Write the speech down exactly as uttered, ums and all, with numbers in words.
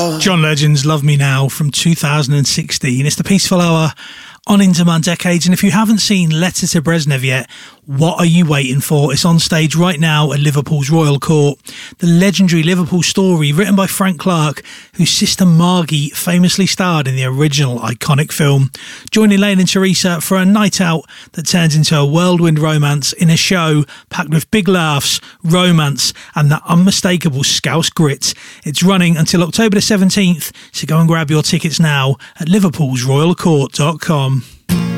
John Legend's Love Me Now from two thousand sixteen. It's the Peaceful Hour on Into My Decades, and if you haven't seen Letter to Brezhnev yet, what are you waiting for? It's on stage right now at Liverpool's Royal Court. The legendary Liverpool story written by Frank Clark, whose sister Margie famously starred in the original iconic film. Join Elaine and Teresa for a night out that turns into a whirlwind romance in a show packed with big laughs, romance and that unmistakable Scouse grit. It's running until October the seventeenth, so go and grab your tickets now at liverpools royal court dot com.